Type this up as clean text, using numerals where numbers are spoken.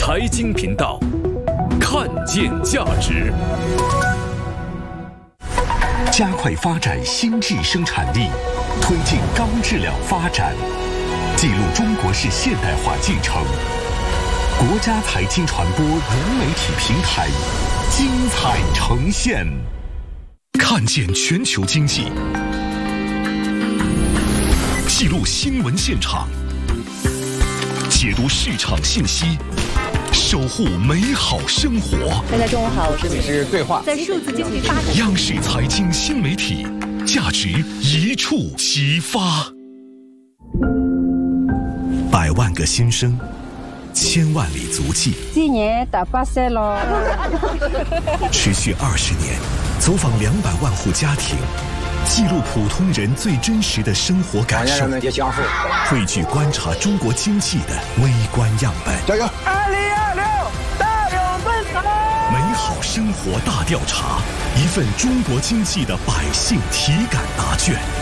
财经频道，看见价值， 加快发展新质生产力，推进高质量发展，记录中国式现代化进程。国家财经传播融媒体平台精彩呈现，看见全球经济，记录新闻现场，解读市场信息，守护美好生活。 大家中午好，我是这是对话。 在数字经济发展， 央视财经新媒体，价值一触即发。百万个新生，千万里足迹。 今年打8岁了。 持续20年，走访200万户家庭，记录普通人最真实的生活感受，汇聚观察中国经济的微观样本。 加油！2026 大有奔腾！ 美好生活大调查，一份中国经济的百姓体感答卷。